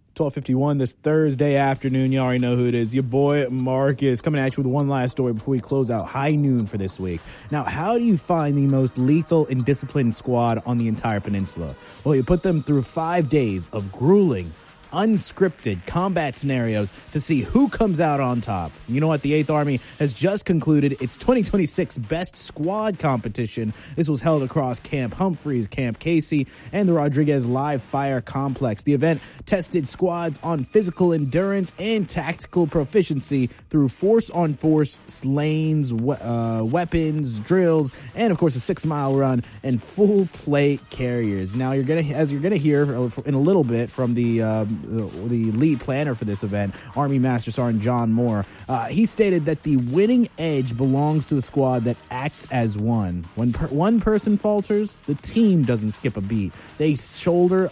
12:51 this Thursday afternoon. You already know who it is. Your boy Marcus coming at you with one last story before we close out high noon for this week. Now, how do you find the most lethal and disciplined squad on the entire peninsula? Well, you put them through 5 days of grueling, unscripted combat scenarios to see who comes out on top. You know what? The 8th Army has just concluded its 2026 Best Squad competition. This was held across Camp Humphreys, Camp Casey, and the Rodriguez Live Fire Complex. The event tested squads on physical endurance and tactical proficiency through force-on-force lanes, weapons, drills, and of course a 6-mile run and full plate carriers. Now, you're gonna hear in a little bit from the lead planner for this event, Army Master Sergeant John Moore. He stated that the winning edge belongs to the squad that acts as one. When one person falters, the team doesn't skip a beat. They shoulder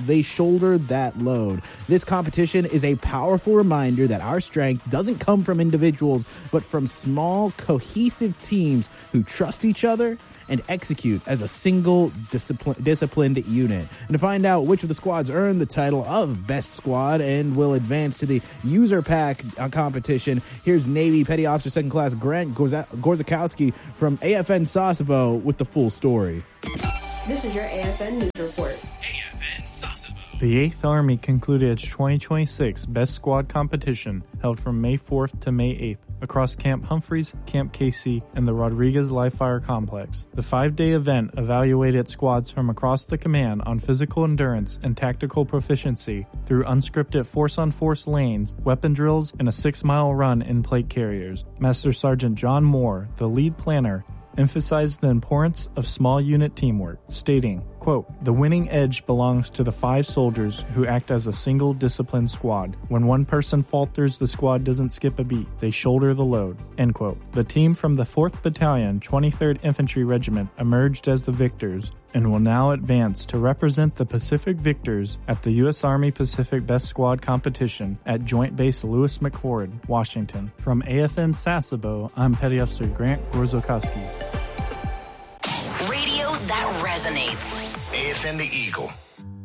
that load. This competition is a powerful reminder that our strength doesn't come from individuals, but from small, cohesive teams who trust each other and execute as a single disciplined unit. And to find out which of the squads earned the title of Best Squad and will advance to the User Pack competition, here's Navy Petty Officer 2nd Class Grant Gorzakowski from AFN Sasebo with the full story. This is your AFN News Report. AFN Sasebo. The 8th Army concluded its 2026 Best Squad competition held from May 4th to May 8th across Camp Humphreys, Camp Casey, and the Rodriguez Live Fire Complex. The 5-day event evaluated squads from across the command on physical endurance and tactical proficiency through unscripted force-on-force lanes, weapon drills, and a 6-mile run in plate carriers. Master Sergeant John Moore, the lead planner, emphasized the importance of small unit teamwork, stating, quote, "The winning edge belongs to the 5 soldiers who act as a single disciplined squad. When one person falters, the squad doesn't skip a beat. They shoulder the load," end quote. The team from the 4th Battalion, 23rd Infantry Regiment emerged as the victors and will now advance to represent the Pacific victors at the U.S. Army Pacific Best Squad competition at Joint Base Lewis McChord, Washington. From AFN Sasebo, I'm Petty Officer Grant Gorzakowski. Radio that resonates. AFN the Eagle.